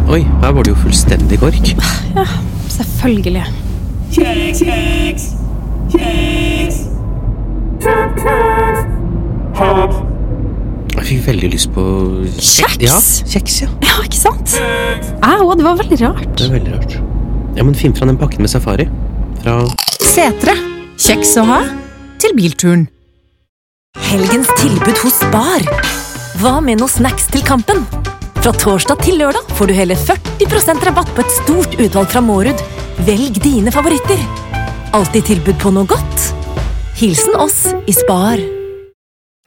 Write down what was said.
Oi, her var det jo fullstendig kork. Ja, selvfølgelig. Kjeks! Jeg fikk veldig lyst på Kjeks? Ja, kjeks, ja. Ja, ikke sant? Au, det var veldig rart. Det er veldig rart. Ja, men finn fra den pakken med safari. Fra Setre. Kjeks å ha til bilturen. Helgens tilbud hos Spar. Hva med noe snacks til kampen? Fra torsdag til lørdag får du hele 40% rabatt på et stort utvalg fra Mårud. Velg dine favoritter. Alltid tilbud på noe godt. Hilsen oss i Spar.